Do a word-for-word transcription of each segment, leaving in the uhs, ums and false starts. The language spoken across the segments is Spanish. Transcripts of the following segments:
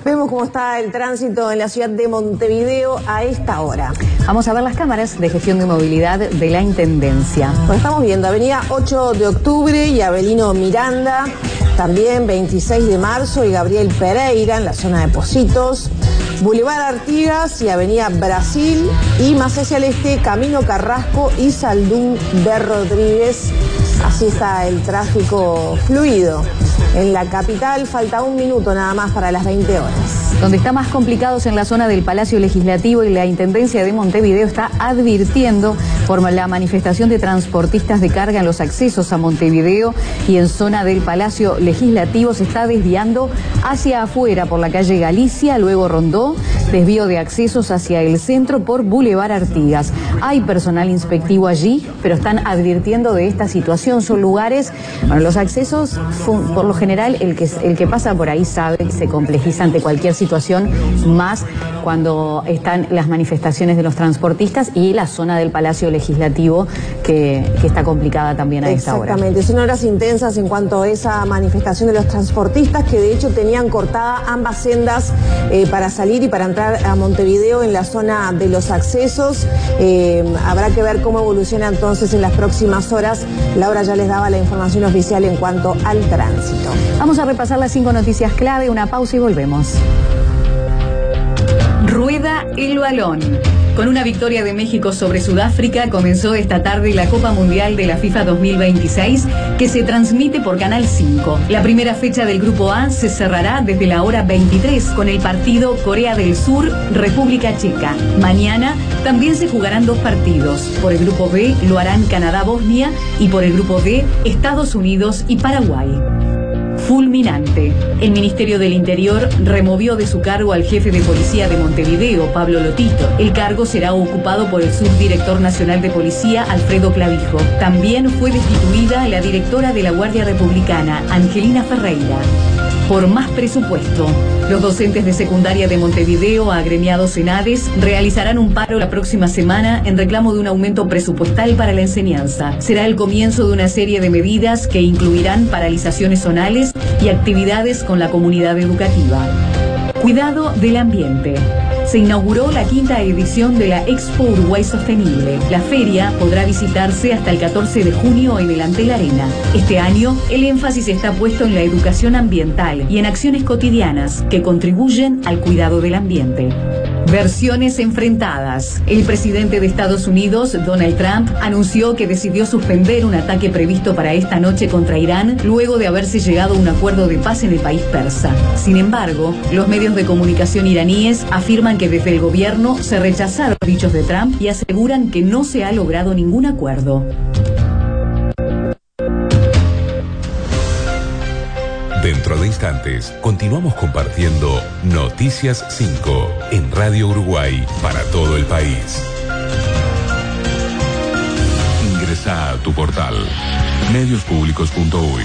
Vemos cómo está el tránsito en la ciudad de Montevideo a esta hora. Vamos a ver las cámaras de gestión de movilidad de la Intendencia. Bueno, estamos viendo Avenida ocho de octubre y Avelino Miranda, también veintiséis de marzo y Gabriel Pereira en la zona de Pocitos, Boulevard Artigas y Avenida Brasil, y más hacia el este Camino Carrasco y Saldún de Rodríguez. Así está el tráfico fluido. En la capital falta un minuto nada más para las veinte horas. Donde está más complicado es en la zona del Palacio Legislativo, y la Intendencia de Montevideo está advirtiendo por la manifestación de transportistas de carga en los accesos a Montevideo, y en zona del Palacio Legislativo se está desviando hacia afuera por la calle Galicia, luego Rondó, desvío de accesos hacia el centro por Boulevard Artigas. Hay personal inspectivo allí, pero están advirtiendo de esta situación. Son lugares, bueno, los accesos, por lo general, el que, el que pasa por ahí sabe que se complejiza ante cualquier situación, más cuando están las manifestaciones de los transportistas y la zona del Palacio Legislativo, que, que está complicada también a esta hora. Exactamente, son horas intensas en cuanto a esa manifestación de los transportistas, que de hecho tenían cortadas ambas sendas eh, para salir y para entrar a Montevideo en la zona de los accesos. Eh, habrá que ver cómo evoluciona entonces en las próximas horas. Laura ya les daba la información oficial en cuanto al tránsito. Vamos a repasar las cinco noticias clave, una pausa y volvemos. Rueda el balón. Con una victoria de México sobre Sudáfrica comenzó esta tarde la Copa Mundial de la FIFA dos mil veintiséis, que se transmite por Canal cinco. La primera fecha del Grupo A se cerrará desde la hora veintitrés con el partido Corea del Sur-República Checa. Mañana también se jugarán dos partidos. Por el Grupo B lo harán Canadá-Bosnia y por el Grupo D Estados Unidos y Paraguay. Fulminante. El Ministerio del Interior removió de su cargo al jefe de policía de Montevideo, Pablo Lotito. El cargo será ocupado por el subdirector nacional de policía, Alfredo Clavijo. También fue destituida la directora de la Guardia Republicana, Angelina Ferreira. Por más presupuesto. Los docentes de secundaria de Montevideo, agremiados en ADES, realizarán un paro la próxima semana en reclamo de un aumento presupuestal para la enseñanza. Será el comienzo de una serie de medidas que incluirán paralizaciones zonales y actividades con la comunidad educativa. Cuidado del ambiente. Se inauguró la quinta edición de la Expo Uruguay Sostenible. La feria podrá visitarse hasta el catorce de junio en el Antel Arena. Este año, el énfasis está puesto en la educación ambiental y en acciones cotidianas que contribuyen al cuidado del ambiente. Versiones enfrentadas. El presidente de Estados Unidos, Donald Trump, anunció que decidió suspender un ataque previsto para esta noche contra Irán luego de haberse llegado a un acuerdo de paz en el país persa. Sin embargo, los medios de comunicación iraníes afirman que desde el gobierno se rechazaron los dichos de Trump y aseguran que no se ha logrado ningún acuerdo. Dentro de instantes, continuamos compartiendo Noticias cinco en Radio Uruguay para todo el país. Ingresa a tu portal medios públicos punto uy.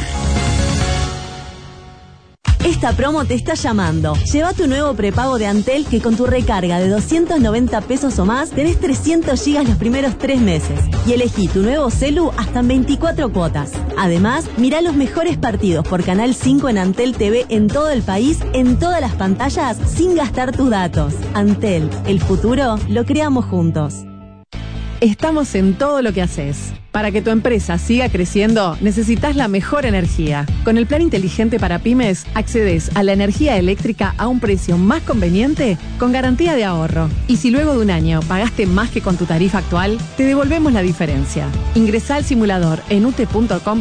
Esta promo te está llamando. Lleva tu nuevo prepago de Antel, que con tu recarga de doscientos noventa pesos o más tenés trescientos gigas los primeros tres meses. Y elegí tu nuevo celu hasta en veinticuatro cuotas. Además, mirá los mejores partidos por Canal cinco en Antel T V en todo el país, en todas las pantallas, sin gastar tus datos. Antel, el futuro lo creamos juntos. Estamos en todo lo que haces. Para que tu empresa siga creciendo, necesitas la mejor energía. Con el plan inteligente para pymes, accedes a la energía eléctrica a un precio más conveniente, con garantía de ahorro. Y si luego de un año pagaste más que con tu tarifa actual, te devolvemos la diferencia. Ingresá al simulador en ute punto com